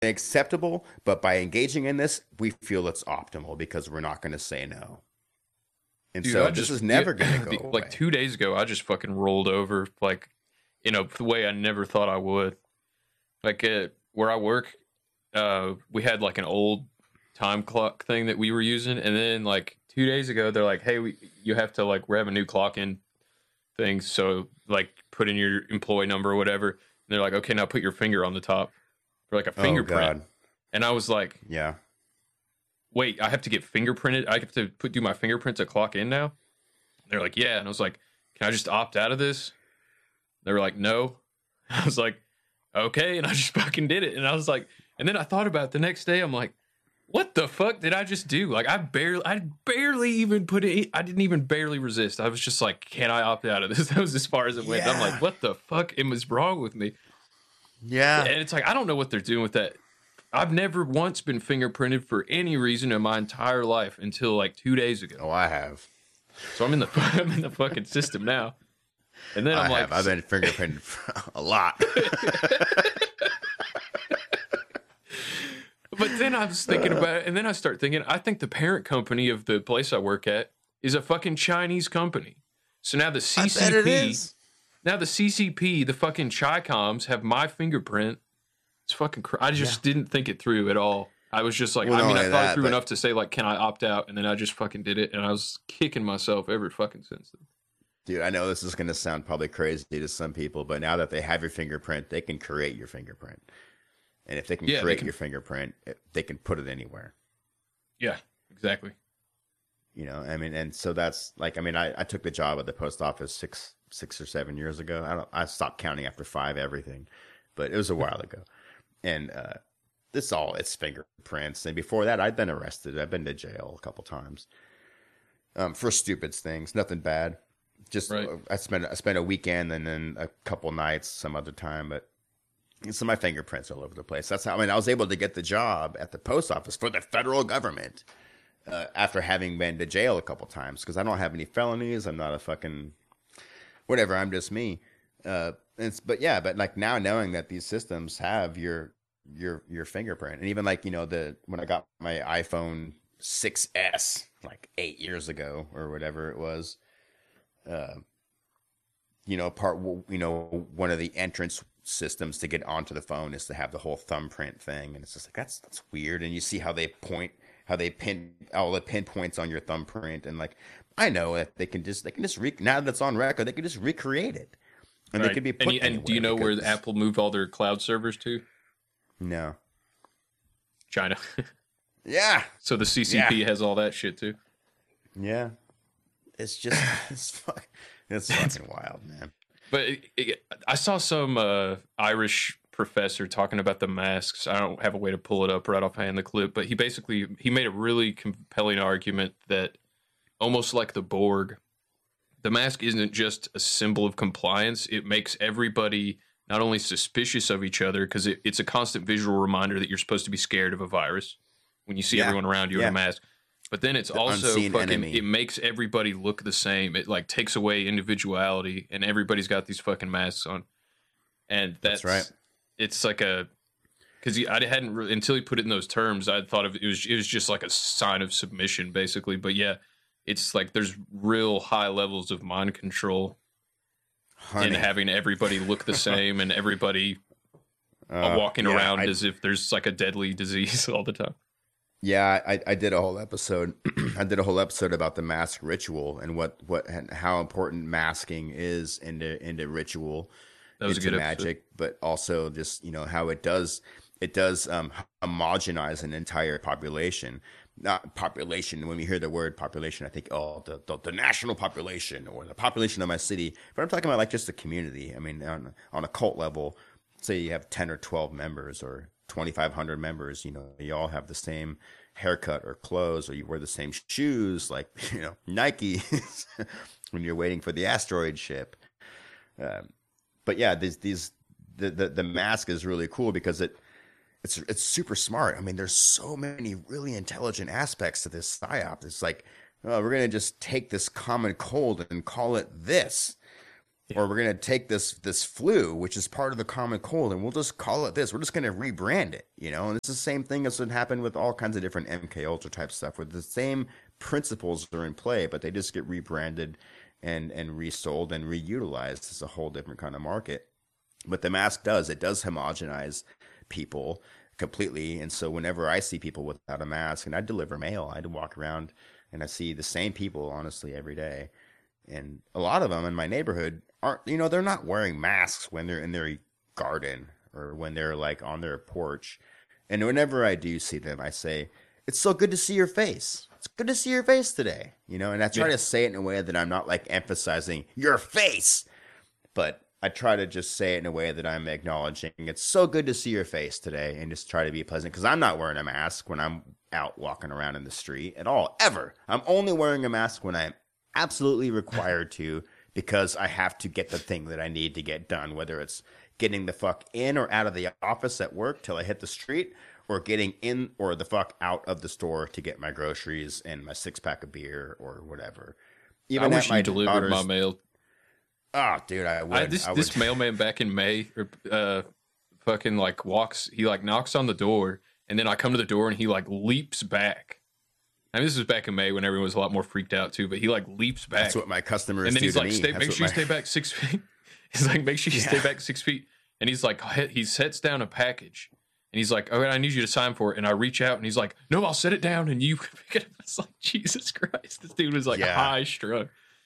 acceptable, but by engaging in this, we feel it's optimal because we're not going to say no. And Dude, I so this just is never going to go like away. 2 days ago, I just fucking rolled over like the way I never thought I would. Like where I work, we had like an old time clock thing that we were using, and then like 2 days ago, they're like, "Hey, you have to like we have a new clock in thing, so like put in your employee number or whatever." And they're like, "Okay, now put your finger on the top for like a Oh fingerprint." God. And I was like, Yeah. "Wait, I have to get fingerprinted? I have to do my fingerprint to clock in now?" They're like, "Yeah," and I was like, "Can I just opt out of this?" They were like, "No." I was like, "Okay," and I just fucking did it. And I was like, and then I thought about it the next day. I'm like, what the fuck did I just do? Like, I barely even put it. I didn't even barely resist. I was just like, "Can I opt out of this?" That was as far as it went. I'm like, Yeah. what the fuck was wrong with me? Yeah. And it's like, I don't know what they're doing with that. I've never once been fingerprinted for any reason in my entire life until like 2 days ago. Oh, I have. So I'm in the I'm in the fucking system now. And then I I'm like, have. I've been fingerprinted a lot. but then I was thinking about it, and then I start thinking, I think the parent company of the place I work at is a fucking Chinese company. So now the I bet it CCP, is. the fucking Chi-Coms have my fingerprint. It's fucking. I just didn't think it through at all. I was just like, Well, I not mean, I only thought it that, through but enough to say like, can I opt out? And then I just fucking did it, and I was kicking myself ever fucking since then. dude, I know this is going to sound probably crazy to some people, but now that they have your fingerprint, they can create your fingerprint. And if they can Yeah, they create can. your fingerprint, they can put it anywhere. Yeah, exactly. You know, I mean, and so that's like, I mean, I took the job at the post office six or 7 years ago. I stopped counting after five, everything, but it was a while ago. And it's fingerprints. And before that, I'd been arrested. I've been to jail a couple times for stupid things, nothing bad. Just Right. I spent a weekend and then a couple nights some other time, but so my fingerprints all over the place. That's how, I mean, I was able to get the job at the post office for the federal government after having been to jail a couple times because I don't have any felonies. I'm not a fucking whatever. I'm just me. But like now knowing that these systems have your fingerprint, and even like when I got my iPhone 6S like 8 years ago or whatever it was, uh, one of the entrance systems to get onto the phone is to have the whole thumbprint thing, and it's just like that's weird. And you see how they pin all the pinpoints on your thumbprint, and like I know that now that it's on record, they can just recreate it, and they Right. could be And put and do you anywhere know where because Apple moved all their cloud servers to? no, China. yeah, So the yeah, CCP has all that shit too. yeah. It's just it's fucking wild, man. But I saw some Irish professor talking about the masks. I don't have a way to pull it up right offhand the clip, but he made a really compelling argument that almost like the Borg, the mask isn't just a symbol of compliance. It makes everybody not only suspicious of each other because it's a constant visual reminder that you're supposed to be scared of a virus when you see Yeah, everyone around you in a yeah. mask. But then it's The also unseen fucking. enemy. It makes everybody look the same. It like takes away individuality, and everybody's got these fucking masks on. And That's right. It's like a because I hadn't really, until he put it in those terms. I thought of it was just like a sign of submission, basically. But yeah, it's like there's real high levels of mind control in Honey. having everybody look the same and everybody walking Yeah, around as if there's like a deadly disease all the time. yeah, I did a whole episode. I did a whole episode about the mask ritual and what and how important masking is into ritual, That was a into good episode. magic, but also just how it does homogenize an entire population. Not population. When we hear the word population, I think, oh, the national population or the population of my city. But I'm talking about like just the community. I mean, on a cult level, say you have 10 or 12 members or 2,500 members. You all have the same haircut or clothes, or you wear the same shoes, like Nike, when you're waiting for the asteroid ship. But yeah, the mask is really cool because it's super smart. I mean, there's so many really intelligent aspects to this psyop. It's like, oh, we're gonna just take this common cold and call it this, or we're going to take this flu, which is part of the common cold, and we'll just call it this. We're just going to rebrand it, and it's the same thing as what happened with all kinds of different MK Ultra type stuff, where the same principles are in play, but they just get rebranded and resold and reutilized. It's a whole different kind of market. But the mask does homogenize people completely. And so whenever I see people without a mask, and I deliver mail, I walk around and I see the same people, honestly, every day. And a lot of them in my neighborhood aren't, they're not wearing masks when they're in their garden or when they're like on their porch. And whenever I do see them, I say, it's so good to see your face. It's good to see your face today, and I try to say it in a way that I'm not like emphasizing your face, but I try to just say it in a way that I'm acknowledging it's so good to see your face today, and just try to be pleasant, because I'm not wearing a mask when I'm out walking around in the street at all, ever. I'm only wearing a mask when I'm absolutely required to, because I have to get the thing that I need to get done, whether it's getting the fuck in or out of the office at work till I hit the street, or getting in or the fuck out of the store to get my groceries and my 6-pack of beer or whatever. Even I wish you delivered my mail. Oh, dude, I would. This mailman back in May, fucking like he knocks on the door, and then I come to the door and he like leaps back. I mean, this was back in May when everyone was a lot more freaked out too, but he like leaps back. That's what my customers do. And then he's to like, me. make sure you stay back 6 feet. He's like, make sure you stay back 6 feet. And he's like, he sets down a package. And he's like, "Oh, I need you to sign for it." And I reach out, and he's like, "No, I'll set it down, and you pick it up." It's like, Jesus Christ, this dude was like high strung.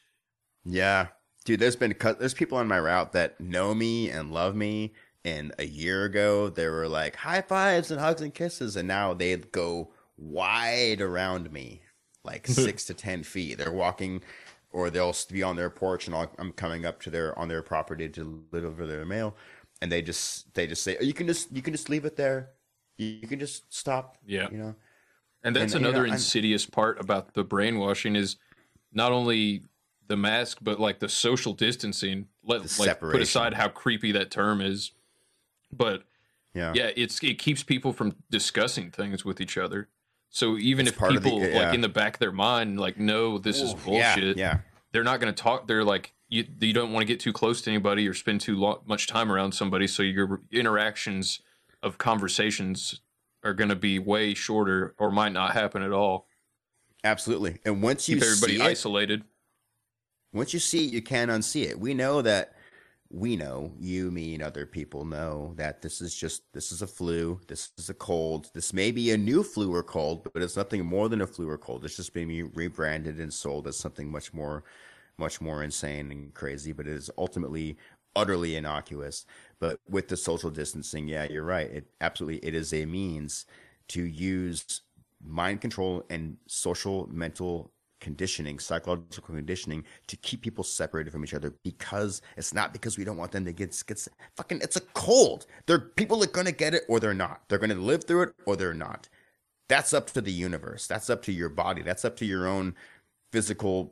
Yeah, dude. There's people on my route that know me and love me, and a year ago they were like high fives and hugs and kisses, and now they go wide around me, like 6 to 10 feet. They're walking, or they'll be on their porch, and I'm coming up to on their property to deliver their mail. And they just say, you can just leave it there. You can just stop. Yeah. And that's another insidious part about the brainwashing is not only the mask, but like the social distancing. Put aside how creepy that term is. But it keeps people from discussing things with each other. So even if people in the back of their mind, like, no, this is bullshit. Yeah. They're not going to talk. They're like, you don't want to get too close to anybody or spend much time around somebody, so your interactions of conversations are going to be way shorter or might not happen at all. Absolutely. And once you keep everybody isolated. Once you see it, you can't unsee it. We know, you, me, and other people know that this is a flu, this is a cold. This may be a new flu or cold, but it's nothing more than a flu or cold. It's just being rebranded and sold as something much more insane and crazy, but it is ultimately utterly innocuous. But with the social distancing, yeah, you're right. It is a means to use mind control and social mental conditioning, psychological conditioning, to keep people separated from each other, because it's not because we don't want them to get fucking, it's a cold. People are going to get it or they're not. They're going to live through it or they're not. That's up to the universe. That's up to your body. That's up to your own physical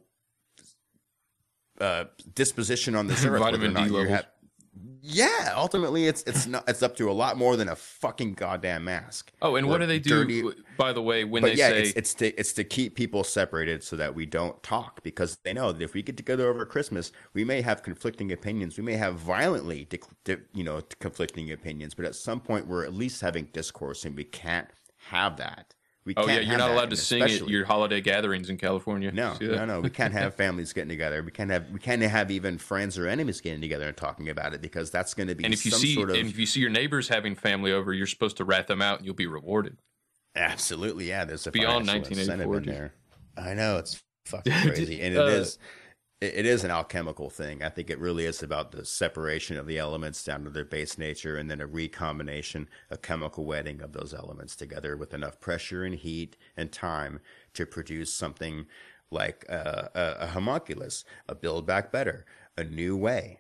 disposition on this earth. Vitamin D levels. Ultimately it's up to a lot more than a fucking goddamn mask. Oh, and what do they do, by the way, when they say it's to keep people separated so that we don't talk, because they know that if we get together over Christmas, we may have conflicting opinions. We may have violently conflicting opinions, but at some point we're at least having discourse, and we can't have that. You're not allowed to sing at your holiday gatherings in California. No. We can't have families getting together. We can't have even friends or enemies getting together and talking about it, because that's going to be. And if you see your neighbors having family over, you're supposed to rat them out, and you'll be rewarded. Absolutely, yeah. There's a beyond financial 1984 incentive in there. I know, it's fucking crazy, and it is. It is an alchemical thing. I think it really is about the separation of the elements down to their base nature, and then a recombination, a chemical wedding of those elements together with enough pressure and heat and time to produce something like a homunculus, a Build Back Better, a new way.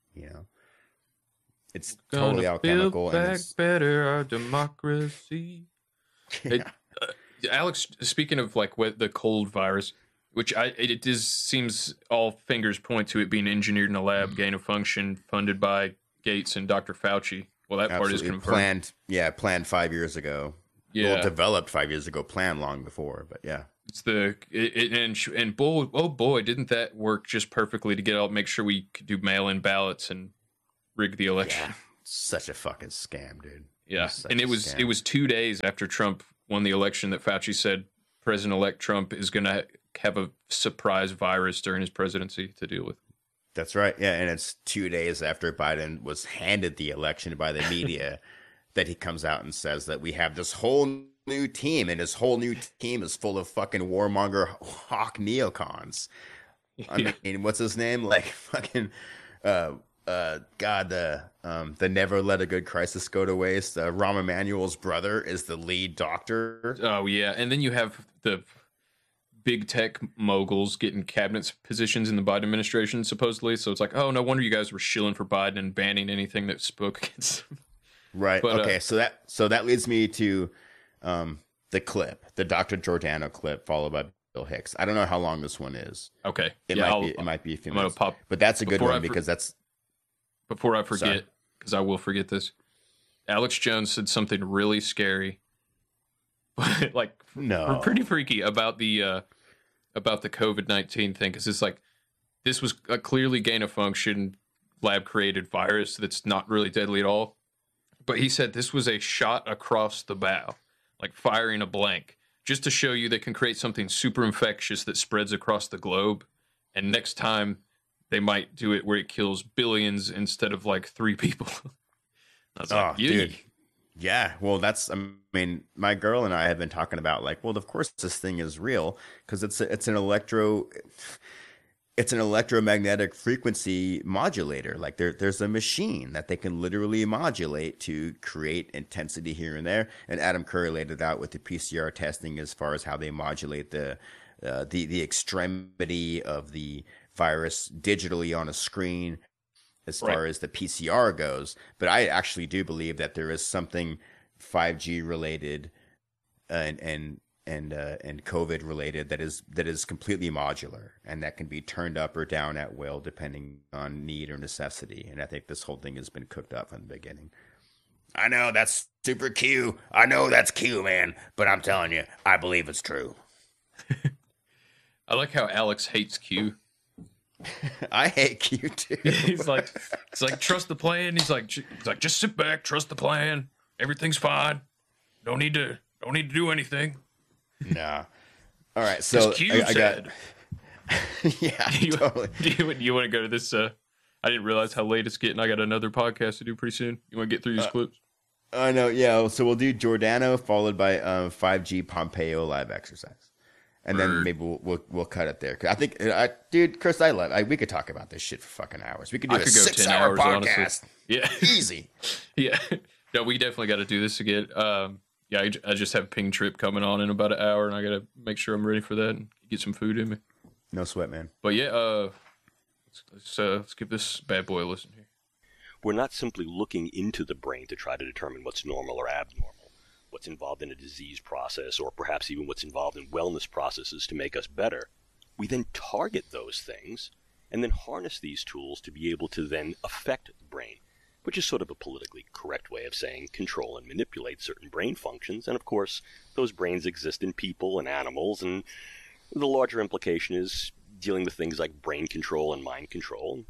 It's totally alchemical. Build back better our democracy. Yeah. Alex, speaking of like the cold virus, which it seems all fingers point to it being engineered in a lab, gain of function, funded by Gates and Dr. Fauci. Well, that part is confirmed. Planned 5 years ago. Yeah. Well, developed 5 years ago, planned long before, but yeah. It's and boy, oh boy, didn't that work just perfectly to make sure we could do mail-in ballots and rig the election. Yeah, such a fucking scam, dude. Yeah, and it was 2 days after Trump won the election that Fauci said President-elect Trump is going to have a surprise virus during his presidency to deal with. That's right. Yeah, and it's 2 days after Biden was handed the election by the media that he comes out and says that we have this whole new team, and his whole new team is full of fucking warmonger hawk neocons. I mean, what's his name? Like fucking God, the never let a good crisis go to waste. Rahm Emanuel's brother is the lead doctor. Oh yeah, and then you have the big tech moguls getting cabinet positions in the Biden administration, supposedly. So it's like, oh, no wonder you guys were shilling for Biden and banning anything that spoke against him. Right. But, okay. So that leads me to the clip, the Dr. Giordano clip, followed by Bill Hicks. I don't know how long this one is. Okay. It might be a few minutes. But that's a good one because that's. Before I forget, because I will forget this, Alex Jones said something really scary, but like pretty freaky about the COVID-19 thing. Because it's like this was a clearly gain of function lab created virus that's not really deadly at all. But he said this was a shot across the bow, like firing a blank, just to show you they can create something super infectious that spreads across the globe. And next time they might do it where it kills billions instead of like 3 people. I was like, dude. Yeah. Well, my girl and I have been talking about like, well, of course this thing is real because it's an electromagnetic frequency modulator. Like there's a machine that they can literally modulate to create intensity here and there. And Adam Curry laid it out with the PCR testing as far as how they modulate the extremity of the virus digitally on a screen as far as the PCR goes. But I actually do believe that there is something 5G related and COVID related that is completely modular and that can be turned up or down at will depending on need or necessity. And I think this whole thing has been cooked up from the beginning. I know that's super Q. I know that's Q, man. But I'm telling you, I believe it's true. I like how Alex hates Q. I hate Q too. He's like, trust the plan. He's like, just sit back, trust the plan. Everything's fine. Don't need to do anything. Nah. All right. So I got. Yeah. Totally. Do you want to go to this? I didn't realize how late it's getting. I got another podcast to do pretty soon. You want to get through these clips? I know. Yeah. So we'll do Giordano followed by 5G Pompeo live exercise. And then maybe we'll cut it there. I think, dude, Chris, we could talk about this shit for fucking hours. We could do a 6-hour podcast. Honestly. Yeah, easy. Yeah, no, we definitely got to do this again. Yeah, I just have Ping Trip coming on in about an hour, and I got to make sure I'm ready for that and get some food in me. No sweat, man. But yeah, let's give this bad boy a listen here. We're not simply looking into the brain to try to determine what's normal or abnormal, what's involved in a disease process, or perhaps even what's involved in wellness processes to make us better. We then target those things and then harness these tools to be able to then affect the brain, which is sort of a politically correct way of saying control and manipulate certain brain functions. And of course, those brains exist in people and animals, and the larger implication is dealing with things like brain control and mind control,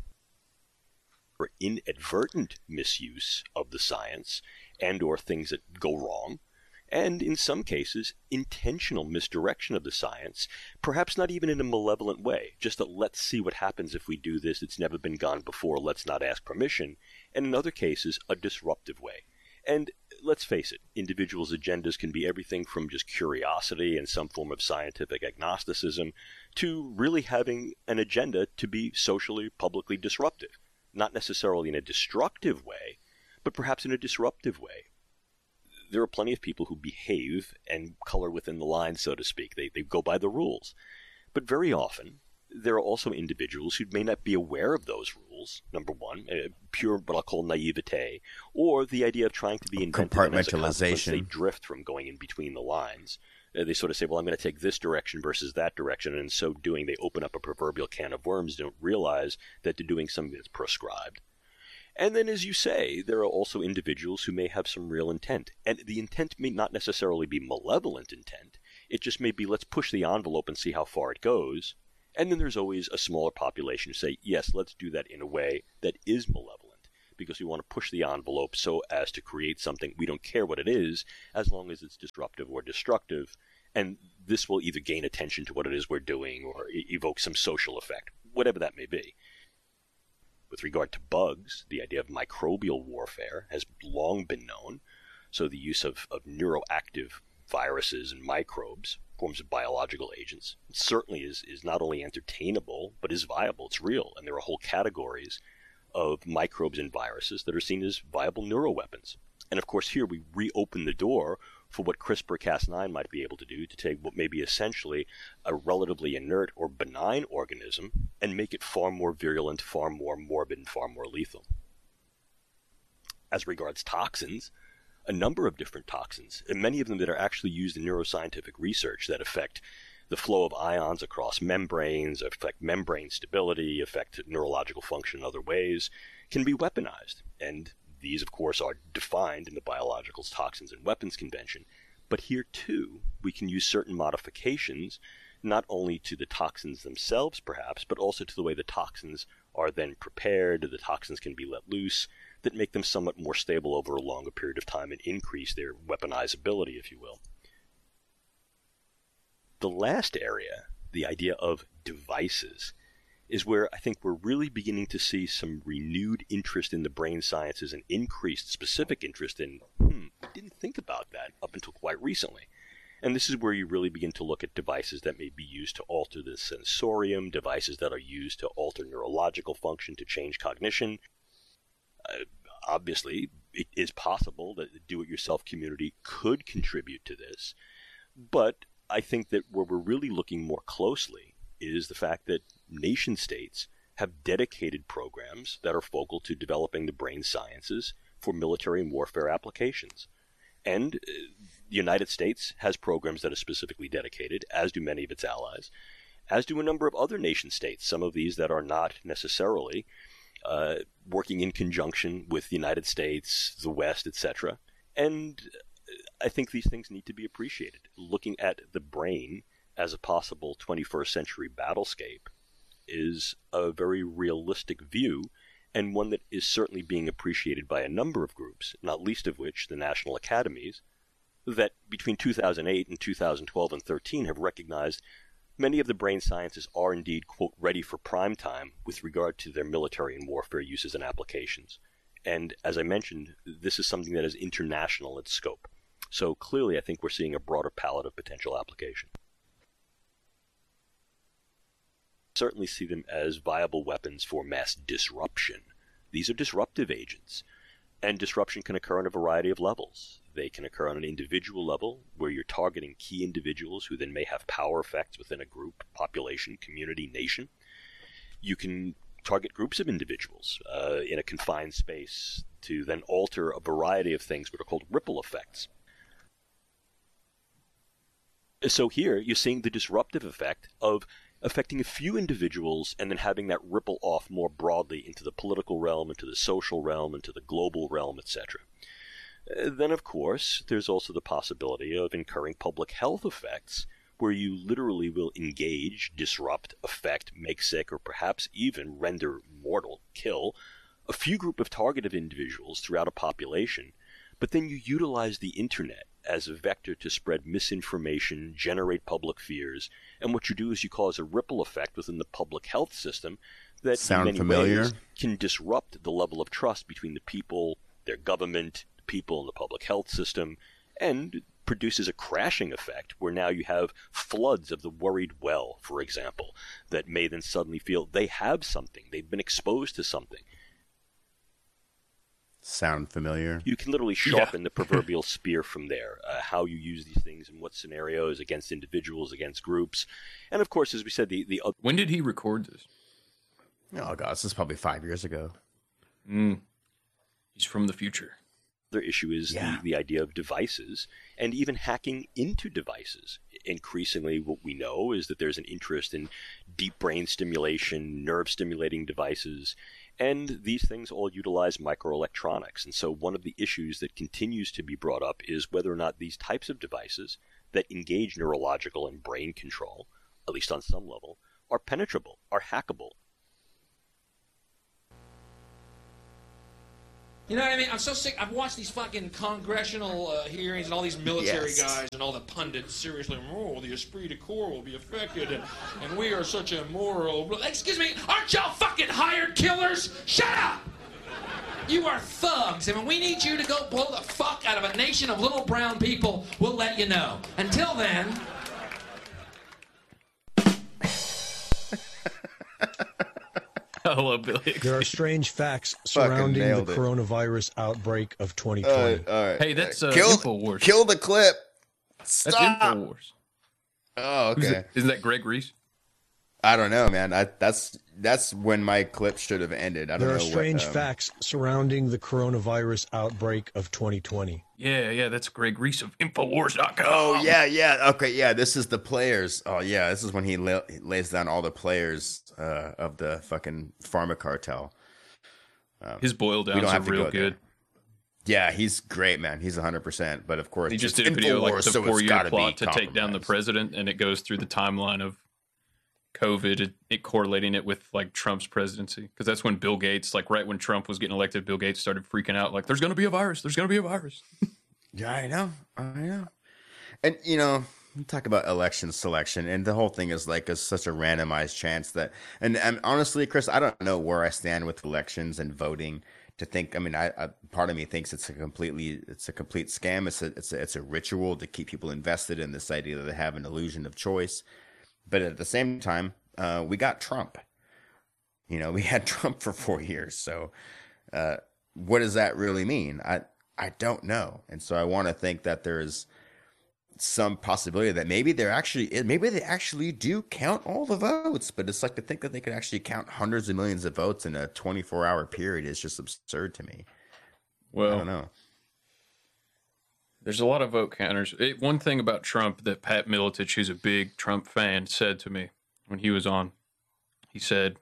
or inadvertent misuse of the science and or things that go wrong. And in some cases, intentional misdirection of the science, perhaps not even in a malevolent way, just a let's see what happens if we do this, it's never been gone before, let's not ask permission, and in other cases, a disruptive way. And let's face it, individuals' agendas can be everything from just curiosity and some form of scientific agnosticism to really having an agenda to be socially, publicly disruptive. Not necessarily in a destructive way, but perhaps in a disruptive way. There are plenty of people who behave and color within the lines, so to speak. They go by the rules. But very often, there are also individuals who may not be aware of those rules, number one, pure what I'll call naivete, or the idea of trying to be inventive, and as a consequence, they drift from going in between the lines. They sort of say, well, I'm going to take this direction versus that direction, and in so doing, they open up a proverbial can of worms, don't realize that they're doing something that's prescribed. And then, as you say, there are also individuals who may have some real intent. And the intent may not necessarily be malevolent intent. It just may be, let's push the envelope and see how far it goes. And then there's always a smaller population who say, yes, let's do that in a way that is malevolent, because we want to push the envelope so as to create something. We don't care what it is, as long as it's disruptive or destructive. And this will either gain attention to what it is we're doing or evoke some social effect, whatever that may be. With regard to bugs, the idea of microbial warfare has long been known. So the use of neuroactive viruses and microbes, forms of biological agents, certainly is not only entertainable, but is viable. It's real. And there are whole categories of microbes and viruses that are seen as viable neuroweapons. And of course, here we reopen the door for what CRISPR-Cas9 might be able to do, to take what may be essentially a relatively inert or benign organism and make it far more virulent, far more morbid, and far more lethal. As regards toxins, a number of different toxins, and many of them that are actually used in neuroscientific research that affect the flow of ions across membranes, affect membrane stability, affect neurological function in other ways, can be weaponized. And these, of course, are defined in the Biologicals, Toxins, and Weapons Convention. But here, too, we can use certain modifications, not only to the toxins themselves, perhaps, but also to the way the toxins are then prepared, the toxins can be let loose, that make them somewhat more stable over a longer period of time and increase their weaponizability, if you will. The last area, the idea of devices, is where I think we're really beginning to see some renewed interest in the brain sciences and increased specific interest in, we didn't think about that up until quite recently. And this is where you really begin to look at devices that may be used to alter the sensorium, devices that are used to alter neurological function, to change cognition. Obviously, it is possible that the do-it-yourself community could contribute to this, but I think that where we're really looking more closely is the fact that nation-states have dedicated programs that are focal to developing the brain sciences for military and warfare applications. And the United States has programs that are specifically dedicated, as do many of its allies, as do a number of other nation-states, some of these that are not necessarily working in conjunction with the United States, the West, etc. And I think these things need to be appreciated. Looking at the brain as a possible 21st century battlescape is a very realistic view, and one that is certainly being appreciated by a number of groups, not least of which the national academies, that between 2008 and 2012 and 13 have recognized many of the brain sciences are indeed, quote, ready for prime time with regard to their military and warfare uses and applications. And as I mentioned, this is something that is international in scope. So clearly, I think we're seeing a broader palette of potential application. Certainly see them as viable weapons for mass disruption. These are disruptive agents, and disruption can occur on a variety of levels. They can occur on an individual level, where you're targeting key individuals who then may have power effects within a group, population, community, nation. You can target groups of individuals in a confined space to then alter a variety of things that are called ripple effects. So here, you're seeing the disruptive effect of affecting a few individuals and then having that ripple off more broadly into the political realm, into the social realm, into the global realm, etc. Then, of course, there's also the possibility of incurring public health effects where you literally will engage, disrupt, affect, make sick, or perhaps even render mortal, kill a few group of targeted individuals throughout a population, but then you utilize the internet as a vector to spread misinformation, generate public fears, and what you do is you cause a ripple effect within the public health system that Sound in many familiar? ways can disrupt the level of trust between the people, their government, people in the public health system, and produces a crashing effect where now you have floods of the worried well, for example, that may then suddenly feel they have something, they've been exposed to something. Sound familiar? You can literally sharpen the proverbial spear from there, how you use these things in what scenarios, against individuals, against groups. And of course, as we said, the When did he record this? Oh, God, this is probably 5 years ago. He's from the future. other issue is the idea of devices and even hacking into devices. Increasingly, what we know is that there's an interest in deep brain stimulation, nerve stimulating devices, and these things all utilize microelectronics. And so one of the issues that continues to be brought up is whether or not these types of devices that engage neurological and brain control, at least on some level, are penetrable, are hackable. You know what I mean? I'm so sick. I've watched these fucking congressional hearings and all these military guys and all the pundits seriously, the esprit de corps will be affected, and we are such a moral... Excuse me, aren't y'all fucking hired killers? Shut up! You are thugs, and when we need you to go blow the fuck out of a nation of little brown people, we'll let you know. Until then... Hello, Billy. There are strange facts surrounding the coronavirus outbreak of 2020. All right. Hey, that's InfoWars. Kill the clip. Stop. That's InfoWars. Oh, okay. Isn't that Greg Reese? I don't know, man. That's when my clip should have ended. I don't know. There are strange facts surrounding the coronavirus outbreak of 2020. Yeah, that's Greg Reese of Infowars.com. Oh, yeah. Okay, yeah, this is the players. Oh, yeah, this is when he lays down all the players of the fucking pharma cartel. His boil downs are real good. Yeah, he's great, man. He's 100%. But of course, he just did a video like the 4-year plot to take down the president, and it goes through the timeline of COVID, it correlating it with like Trump's presidency, because that's when Bill Gates, like right when Trump was getting elected, Bill Gates started freaking out like, there's going to be a virus. Yeah, I know. And you know, we talk about election selection, and the whole thing is like such a randomized chance that, and honestly, Chris, I don't know where I stand with elections and voting. To think, I mean, I part of me thinks it's a complete scam. It's a ritual to keep people invested in this idea that they have an illusion of choice. But at the same time, we got Trump. You know, we had Trump for 4 years. So what does that really mean? I don't know. And so I want to think that there's some possibility that maybe they actually do count all the votes. But it's like to think that they could actually count hundreds of millions of votes in a 24-hour period is just absurd to me. Well, I don't know. There's a lot of vote counters. One thing about Trump that Pat Miletich, who's a big Trump fan, said to me when he was on, he said,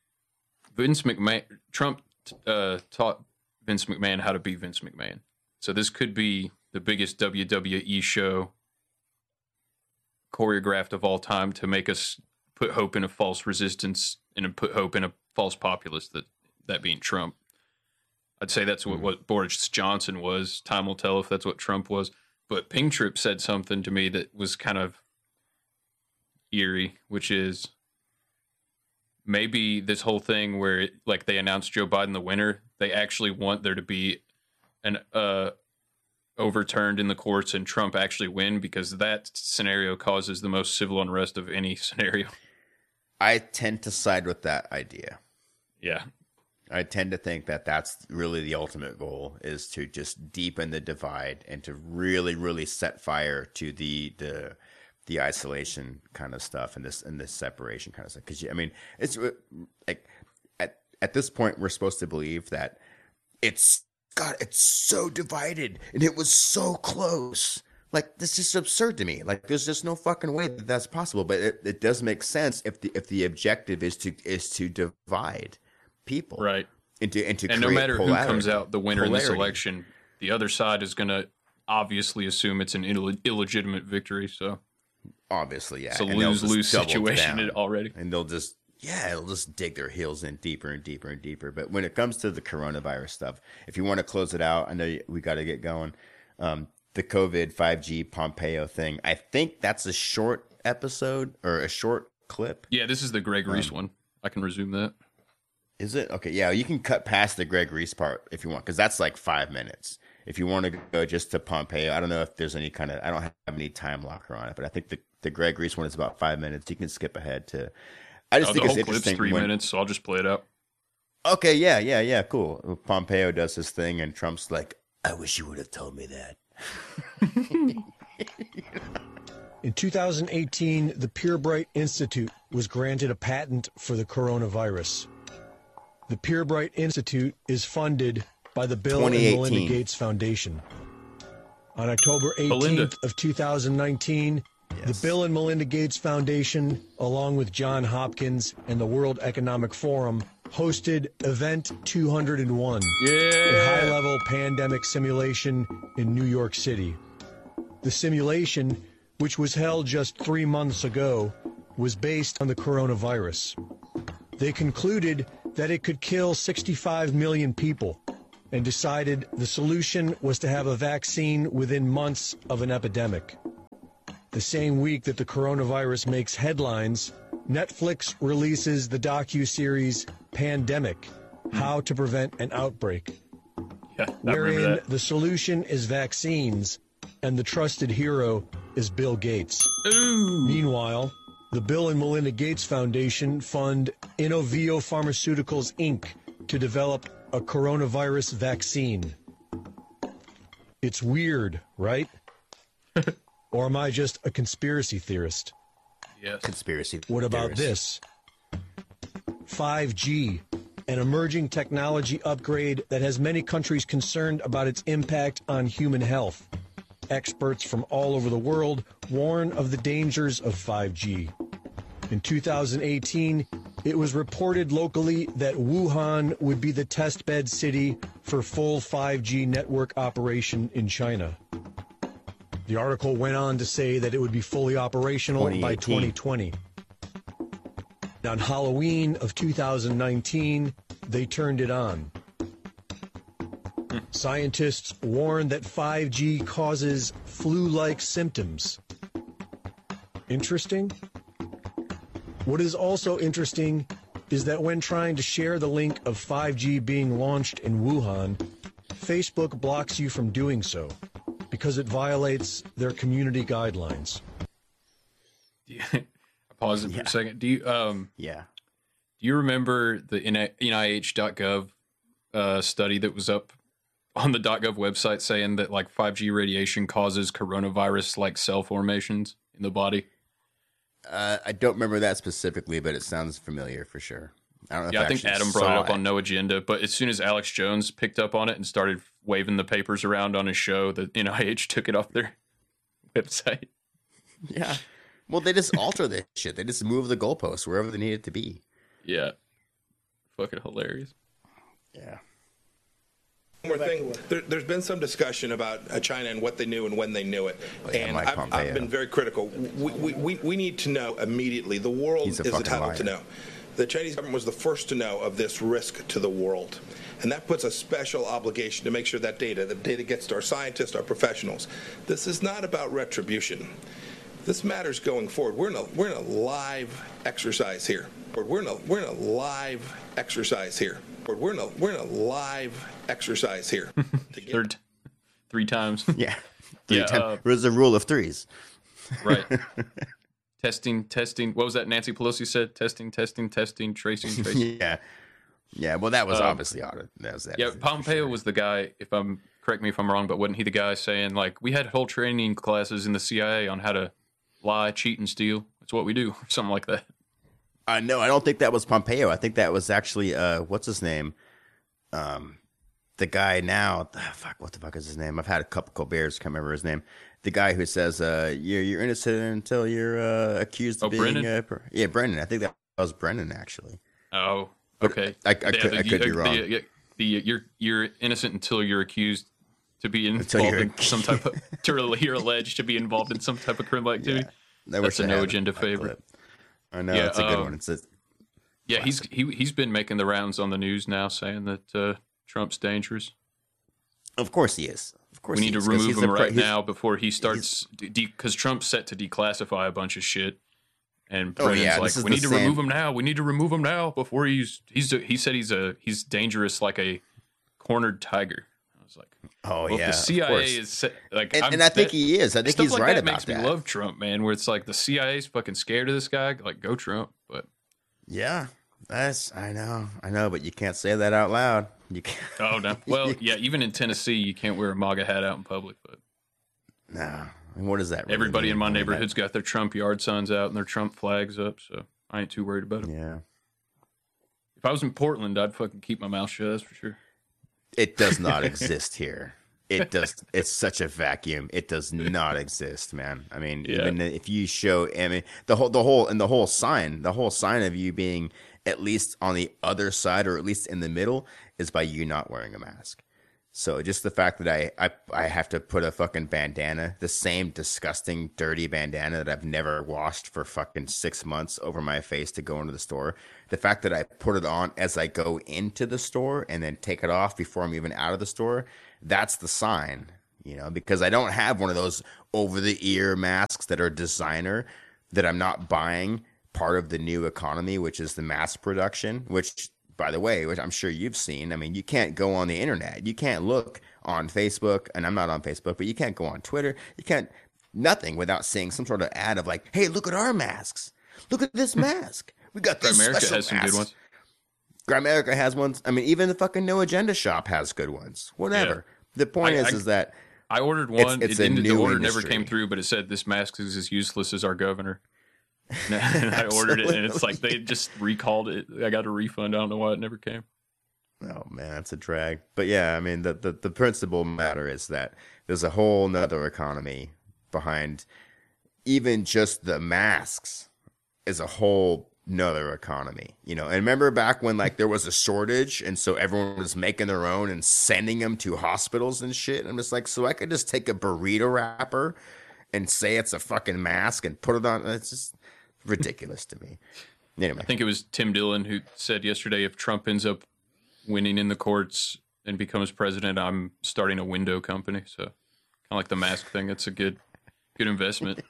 Trump taught Vince McMahon how to be Vince McMahon. So this could be the biggest WWE show choreographed of all time to make us put hope in a false resistance and put hope in a false populace, that being Trump. I'd say that's what Boris Johnson was. Time will tell if that's what Trump was. But Ping Trip said something to me that was kind of eerie, which is maybe this whole thing where like they announced Joe Biden the winner, they actually want there to be an overturned in the courts and Trump actually win, because that scenario causes the most civil unrest of any scenario. I tend to side with that idea. Yeah. I tend to think that that's really the ultimate goal, is to just deepen the divide and to really, really set fire to the isolation kind of stuff and this separation kind of stuff. Because I mean, it's like at this point we're supposed to believe that it's so divided and it was so close. Like, this is just absurd to me. Like, there's just no fucking way that that's possible. But it does make sense if the objective is to divide people, right? And no matter who comes out the winner in this election, the other side is going to obviously assume it's an illegitimate victory. So obviously, yeah, it's a lose-lose situation already, and it'll just dig their heels in deeper and deeper and deeper. But when it comes to the coronavirus stuff, if you want to close it out, I know we got to get going. The COVID 5G Pompeo thing, I think that's a short episode or a short clip. Yeah, this is the Greg Reese one. I can resume that. Is it? Okay, yeah, you can cut past the Greg Reese part if you want, because that's like 5 minutes. If you want to go just to Pompeo, I don't know if there's any kind of, I don't have any time locker on it, but I think the Greg Reese one is about 5 minutes. You can skip ahead to, I just think the it's whole interesting. Clip's 3 minutes, so I'll just play it out. Okay, yeah, cool. Pompeo does his thing, and Trump's like, I wish you would have told me that. In 2018, the Purebright Institute was granted a patent for the coronavirus. The Purebright Institute is funded by the Bill and Melinda Gates Foundation. On October 18th of 2019, the Bill and Melinda Gates Foundation, along with Johns Hopkins and the World Economic Forum, hosted Event 201, a high-level pandemic simulation in New York City. The simulation, which was held just 3 months ago, was based on the coronavirus. They concluded that it could kill 65 million people and decided the solution was to have a vaccine within months of an epidemic. The same week that the coronavirus makes headlines, Netflix releases the docu-series Pandemic: How to Prevent an Outbreak, wherein the solution is vaccines and the trusted hero is Bill Gates. Ooh. Meanwhile, the Bill and Melinda Gates Foundation fund Inovio Pharmaceuticals, Inc. to develop a coronavirus vaccine. It's weird, right? Or am I just a conspiracy theorist? Yes. Conspiracy. What about theorists. this? 5G, an emerging technology upgrade that has many countries concerned about its impact on human health. Experts from all over the world warn of the dangers of 5G. In 2018, it was reported locally that Wuhan would be the testbed city for full 5G network operation in China. The article went on to say that it would be fully operational by 2020. On Halloween of 2019, they turned it on. Scientists warn that 5G causes flu-like symptoms. Interesting? What is also interesting is that when trying to share the link of 5G being launched in Wuhan, Facebook blocks you from doing so because it violates their community guidelines. Pause it for a second. Do you Yeah. do you remember the NIH.gov study that was up on the .gov website saying that like 5G radiation causes coronavirus like cell formations in the body? I don't remember that specifically, but it sounds familiar for sure. I don't know. Yeah, if I think Adam brought it up on No Agenda, but as soon as Alex Jones picked up on it and started waving the papers around on his show, the NIH took it off their website. Yeah. Well, they just alter this shit. They just move the goalposts wherever they need it to be. Yeah. Fucking hilarious. Yeah. One more thing, there's been some discussion about China and what they knew and when they knew it, and I've been very critical. We need to know immediately. The world is entitled to know. The Chinese government was the first to know of this risk to the world, and that puts a special obligation to make sure that the data gets to our scientists, our professionals. This is not about retribution. This matters going forward. We're in a live exercise here. We're in a live exercise here. We're in a live exercise here. Three times. Yeah. Three times. There's a rule of threes. Right. Testing. What was that Nancy Pelosi said? Testing, tracing. Yeah. Yeah. Well, that was obviously audit. Yeah. Pompeo was the guy, correct me if I'm wrong, but wasn't he the guy saying like, we had whole training classes in the CIA on how to lie, cheat, and steal? It's what we do. Something like that. No, I don't think that was Pompeo. I think that was actually what's his name? The guy now. What the fuck is his name? I've had a couple beers. Can't remember his name. The guy who says you're innocent until you're accused of being. Brennan? Brennan. I think that was Brennan actually. Oh, okay. I could be wrong. You're innocent until you're accused to be involved in some type of. You're alleged to be involved in some type of criminal activity. Yeah, that's a No Agenda favorite. I know, it's a good one. He's been making the rounds on the news now, saying that Trump's dangerous. Of course he is. Of course we need to remove him right now before he starts, because Trump's set to declassify a bunch of shit. And Brennan's like, we need to remove him now. We need to remove him now before he said he's dangerous like a cornered tiger. I was like, if the CIA is like, and I think he is. I think he's right about that. Makes me love Trump, man. Where it's like the CIA's fucking scared of this guy. Like, go Trump. But yeah, I know, but you can't say that out loud. You can't. Oh no. Well, yeah. Even in Tennessee, you can't wear a MAGA hat out in public. But no, I mean, what does that? Really Everybody mean? in my neighborhood's got their Trump yard signs out and their Trump flags up, so I ain't too worried about it. Yeah. If I was in Portland, I'd fucking keep my mouth shut. That's for sure. It does not exist here. It does. It's such a vacuum. It does not exist, man. I mean, even if you show, I mean, the whole sign of you being at least on the other side or at least in the middle is by you not wearing a mask. So just the fact that I have to put a fucking bandana, the same disgusting, dirty bandana that I've never washed for fucking 6 months over my face to go into the store. The fact that I put it on as I go into the store and then take it off before I'm even out of the store, that's the sign, you know, because I don't have one of those over the ear masks that are designer that I'm not buying part of the new economy, which is the mass production, which, by the way, which I'm sure you've seen. I mean, you can't go on the internet. You can't look on Facebook, and I'm not on Facebook, but you can't go on Twitter. You can't, nothing without seeing some sort of ad of like, hey, look at our masks. Look at this mask. We got this America special has some good ones. Grimerica has ones. I mean, even the fucking No Agenda shop has good ones. Whatever. Yeah. The point is that I ordered one. It's the order never came through, but it said this mask is as useless as our governor. And I ordered it, and it's like they just recalled it. I got a refund. I don't know why it never came. Oh man, it's a drag. But yeah, I mean, the principal matter is that there's a whole nother economy behind even just the masks. Is a whole nother economy, you know. And remember back when like there was a shortage, and so everyone was making their own and sending them to hospitals and shit. And I'm just like, so I could just take a burrito wrapper and say it's a fucking mask and put it on. It's just ridiculous to me. Anyway, I think it was Tim Dillon who said yesterday, if Trump ends up winning in the courts and becomes president, I'm starting a window company. So kind of like the mask thing. It's a good investment.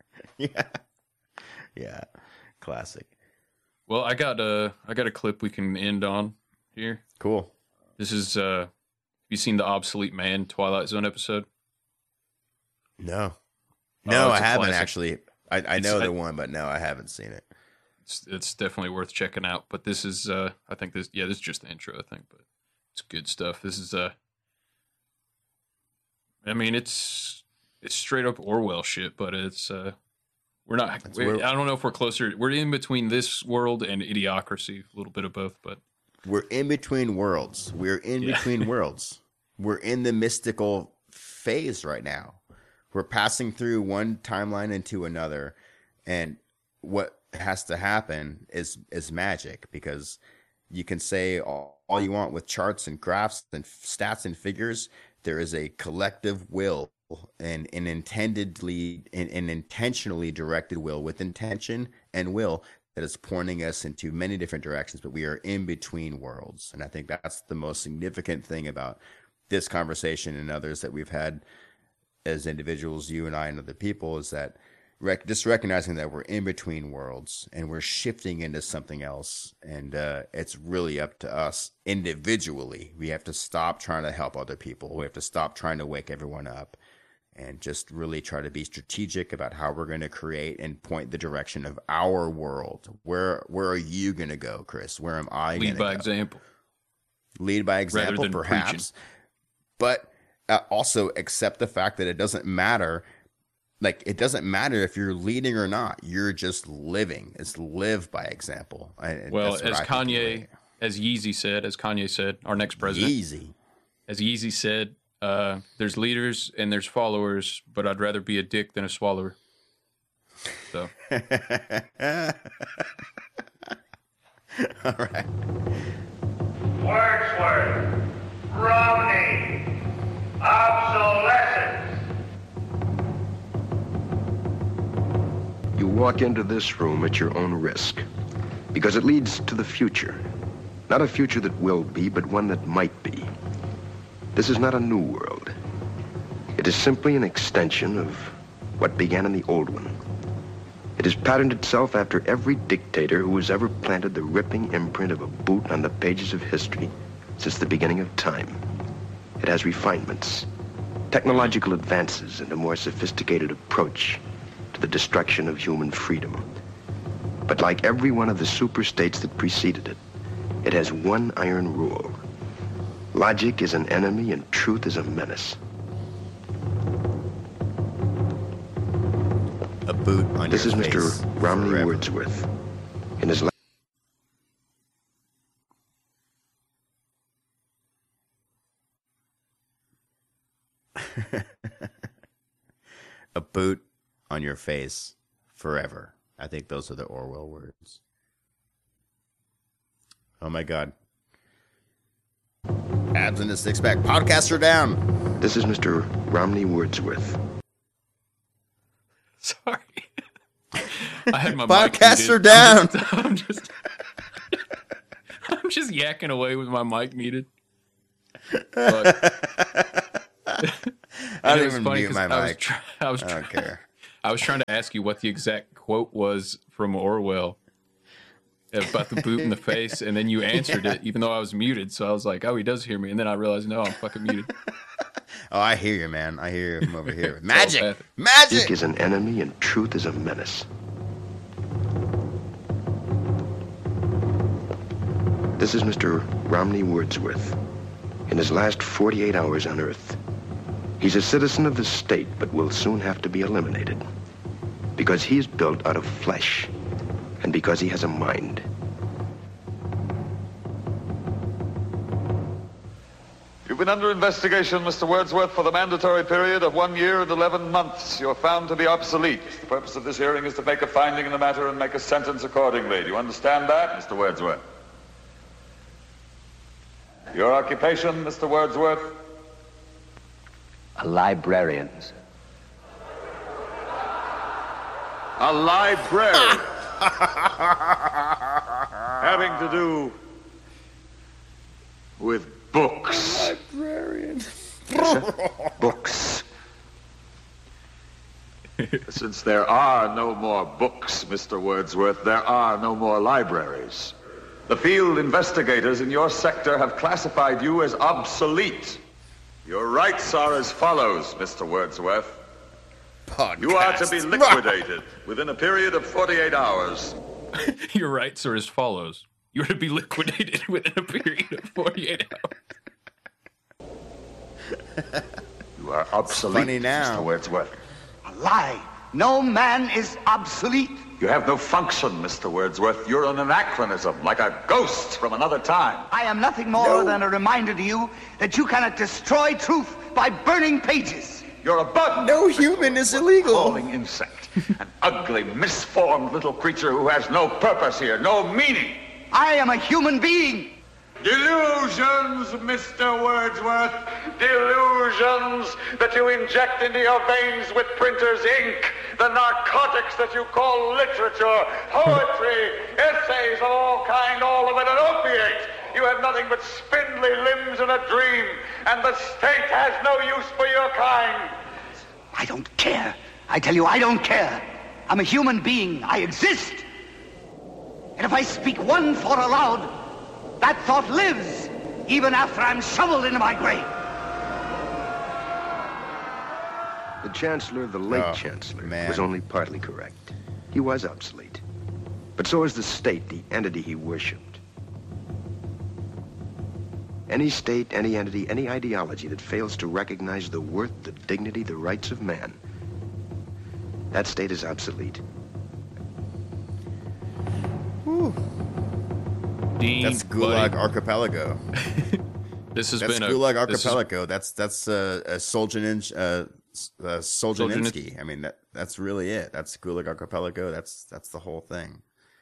Yeah. Classic. Well, I got a clip we can end on here. Cool. This is have you seen the Obsolete Man Twilight Zone episode? No, I haven't actually. I know the one, but no, I haven't seen it. It's definitely worth checking out. But this is, I think this is just the intro, I think, but it's good stuff. This is, I mean, it's straight up Orwell shit, but it's, I don't know if we're closer. We're in between this world and Idiocracy, a little bit of both, but we're in between worlds. We're in between worlds. We're in the mystical phase right now. We're passing through one timeline into another, and what has to happen is magic, because you can say all you want with charts and graphs and stats and figures. There is a collective will and an intentionally directed will with intention and will that is pointing us into many different directions, but we are in between worlds. And I think that's the most significant thing about this conversation and others that we've had as individuals, you and I and other people, is that just recognizing that we're in between worlds and we're shifting into something else. And it's really up to us individually. We have to stop trying to help other people. We have to stop trying to wake everyone up and just really try to be strategic about how we're going to create and point the direction of our world. Where are you going to go, Chris? Where am I going to go? Lead by example. Lead by example, perhaps. Preaching. But also accept the fact that it doesn't matter. Like, it doesn't matter if you're leading or not. You're just living. It's live by example. Well, as Yeezy said, our next president. As Yeezy said, there's leaders and there's followers, but I'd rather be a dick than a swallower. So. All right. Wordsworth, Romney, obsolescence. You walk into this room at your own risk, because it leads to the future. Not a future that will be, but one that might be. This is not a new world. It is simply an extension of what began in the old one. It has patterned itself after every dictator who has ever planted the ripping imprint of a boot on the pages of history since the beginning of time. It has refinements, technological advances, and a more sophisticated approach to the destruction of human freedom. But like every one of the superstates that preceded it, it has one iron rule. Logic is an enemy and truth is a menace. A boot on this your is face Mr. Romney forever. Wordsworth. In his A boot on your face forever. I think those are the Orwell words. Oh my God. Abs in a six pack. Podcaster down. This is Mr. Romney Wordsworth. Sorry. I had my podcaster down. I'm just yakking away with my mic muted. But, I don't even mute my mic. I don't care. I was trying to ask you what the exact quote was from Orwell about the boot in the face, and then you answered it, even though I was muted. So I was like, "Oh, he does hear me," and then I realized, no, I'm fucking muted. Oh, I hear you, man. I hear you from over here. Magic! Magic! Speak is an enemy and truth is a menace. This is Mr. Romney Wordsworth. In his last 48 hours on Earth, he's a citizen of the state, but will soon have to be eliminated. Because he is built out of flesh, and because he has a mind. You've been under investigation, Mr. Wordsworth, for the mandatory period of 1 year and 11 months. You're found to be obsolete. The purpose of this hearing is to make a finding in the matter and make a sentence accordingly. Do you understand that, Mr. Wordsworth? Your occupation, Mr. Wordsworth? A librarian, sir. A librarian. Having to do with books. Librarian. Books. Since there are no more books, Mr. Wordsworth, there are no more libraries. The field investigators in your sector have classified you as obsolete. Your rights are as follows, Mr. Wordsworth. Podcast. You are to be liquidated within a period of 48 hours. Your rights are as follows. You're to be liquidated within a period of 48 hours. You are obsolete, Mr. Wordsworth. A lie. No man is obsolete. You have no function, Mr. Wordsworth. You're an anachronism, like a ghost from another time. I am nothing more than a reminder to you that you cannot destroy truth by burning pages. You're a bug. No human is illegal. Crawling insect. An ugly, misformed little creature who has no purpose here, no meaning. I am a human being. Delusions, Mr. Wordsworth. Delusions that you inject into your veins with printer's ink. The narcotics that you call literature, poetry, essays of all kind, all of it an opiate. You have nothing but spindly limbs and a dream, and the state has no use for your kind. I don't care. I tell you, I don't care. I'm a human being. I exist. And if I speak one thought aloud, that thought lives, even after I'm shoveled into my grave. The Chancellor, the late Chancellor, was only partly correct. He was obsolete. But so is the state, the entity he worshipped. Any state, any entity, any ideology that fails to recognize the worth, the dignity, the rights of man, that state is obsolete. Whew. Dean, that's Gulag Archipelago. This has that's been Gulag Archipelago. That's Solzhenitsyn. I mean, that's really it. That's Gulag Archipelago. That's the whole thing.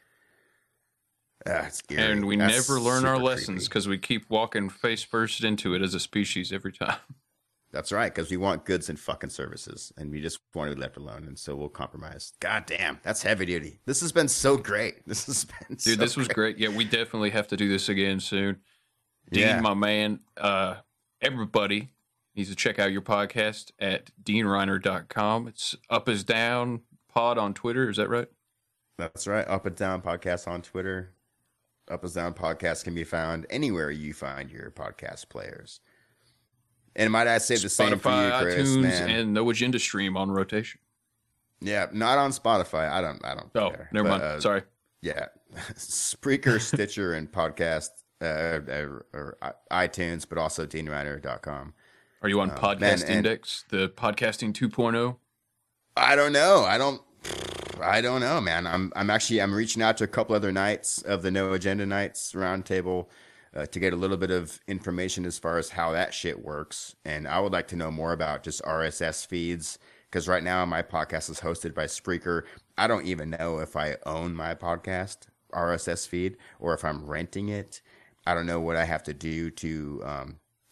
It's eerie. And we never learn our lessons because we keep walking face first into it as a species every time. That's right, because we want goods and fucking services, and we just want to be left alone, and so we'll compromise. God damn, that's heavy duty. This has been so great. This has been Dude, this was great. Yeah, we definitely have to do this again soon. Dean, my man, everybody needs to check out your podcast at deanreiner.com. It's Up Is Down Pod on Twitter. Is that right? That's right. Up and Down Podcast on Twitter. Up Is Down Podcast can be found anywhere you find your podcast players. And might I say the same for you, Chris? iTunes, man. And No Agenda Stream on rotation. Yeah, not on Spotify. I don't Oh, care. never mind. Sorry. Yeah. Spreaker, Stitcher, and podcast, or iTunes, but also deanreiner.com. Are you on Podcast Index, the podcasting 2.0? I don't know. I don't know, man. I'm reaching out to a couple other nights of the No Agenda Nights roundtable to get a little bit of information as far as how that shit works. And I would like to know more about just RSS feeds, because right now my podcast is hosted by Spreaker. I don't even know if I own my podcast RSS feed or if I'm renting it. I don't know what I have to do to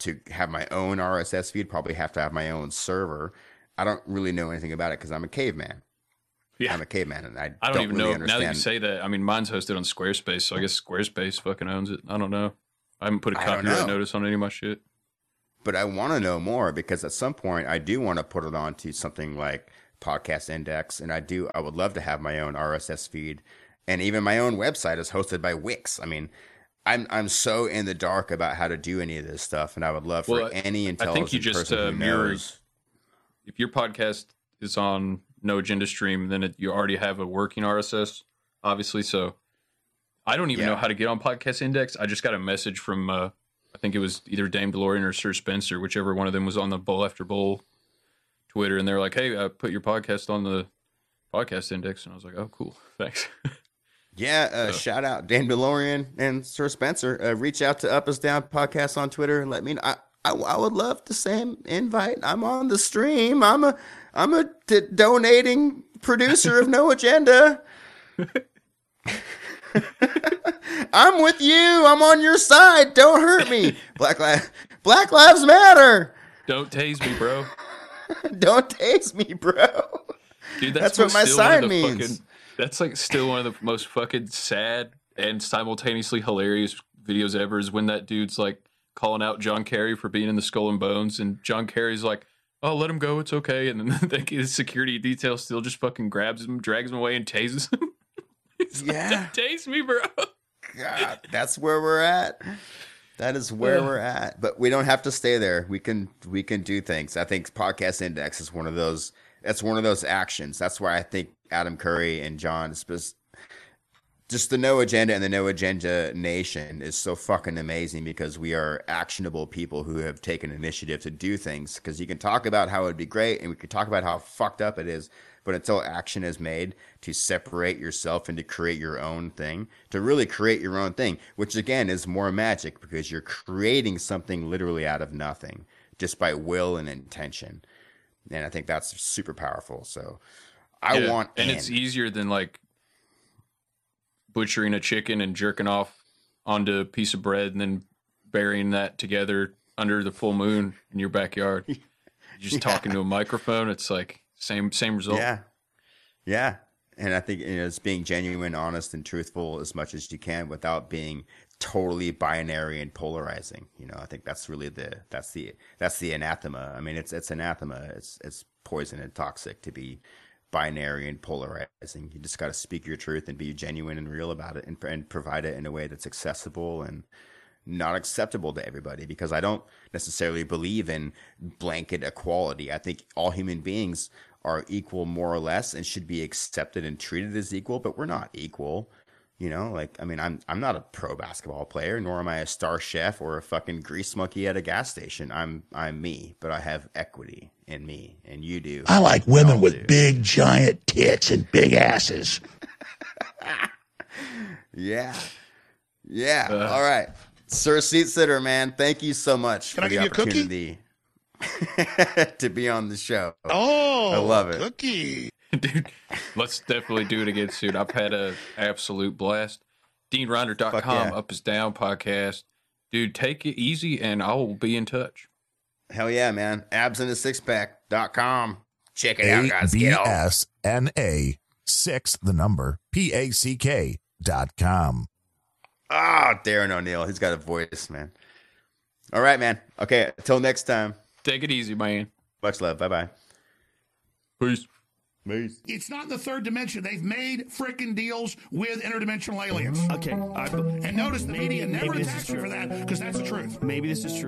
to have my own RSS feed, probably have to have my own server. I don't really know anything about it because I'm a caveman. Yeah. I'm a caveman, and I don't even really know. Understand. Now that you say that, I mean, mine's hosted on Squarespace, so I guess Squarespace fucking owns it. I don't know. I haven't put a copyright notice on any of my shit. But I want to know more because at some point I do want to put it onto something like Podcast Index, and I would love to have my own RSS feed, and even my own website is hosted by Wix. I mean, I'm so in the dark about how to do any of this stuff, and I would love for any intelligent person who knows. If your podcast is on No Agenda Stream, then you already have a working RSS, obviously. So I don't even know how to get on Podcast Index. I just got a message from, I think it was either Dame DeLorean or Sir Spencer, whichever one of them was on the Bowl After Bowl Twitter. And they're like, hey, put your podcast on the Podcast Index. And I was like, oh, cool. Thanks. Shout out Dame DeLorean and Sir Spencer. Reach out to Up Is Down Podcast on Twitter and let me know. I would love the same invite. I'm on the stream. I'm a donating producer of No Agenda. I'm with you. I'm on your side. Don't hurt me. Black Lives Matter. Don't tase me, bro. Don't tase me, bro. Dude, that's what my sign means. That's like still one of the most fucking sad and simultaneously hilarious videos ever is when that dude's like calling out John Kerry for being in the Skull and Bones, and John Kerry's like, oh, let him go, it's okay. And then the security detail still just fucking grabs him, drags him away, and tases him. He's like, don't tase me, bro. God, that's where we're at. That is where we're at. But we don't have to stay there. We can do things. I think Podcast Index is one of those. That's one of those actions. That's why I think Adam Curry and John, just the No Agenda and the No Agenda Nation is so fucking amazing because we are actionable people who have taken initiative to do things. Because you can talk about how it would be great and we can talk about how fucked up it is, but until action is made to separate yourself and to create your own thing, to really create your own thing, which again is more magic because you're creating something literally out of nothing just by will and intention. And I think that's super powerful. So I want and it's easier than like butchering a chicken and jerking off onto a piece of bread and then burying that together under the full moon in your backyard. You're just talking to a microphone. It's like same result. Yeah. And I think it's being genuine, honest, and truthful as much as you can without being totally binary and polarizing. I think that's really that's the anathema. I mean, it's anathema. It's poison and toxic to be binary and polarizing. You just got to speak your truth and be genuine and real about it and provide it in a way that's accessible and not acceptable to everybody, because I don't necessarily believe in blanket equality. I think all human beings are equal more or less and should be accepted and treated as equal, but we're not equal. I'm not a pro basketball player, nor am I a star chef or a fucking grease monkey at a gas station. I'm me, but I have equity in me, and you do. I like women with big, giant tits and big asses. Yeah. All right. Sir Seat Sitter, man, thank you so much for the opportunity to be on the show. Oh, I love it. Cookie. Dude, let's definitely do it again soon. I've had an absolute blast. DeanRinder.com, Up Is Down podcast. Dude, take it easy, and I will be in touch. Hell yeah, man. AbsInASixPack.com. Check it out, guys. ABSNA 6 PACK.com. Ah, Darren O'Neill. He's got a voice, man. All right, man. Okay, until next time. Take it easy, man. Much love. Bye-bye. Peace. It's not in the third dimension. They've made frickin' deals with interdimensional aliens. Okay. And notice the media never attacks you for that, because that's the truth. Maybe this is true.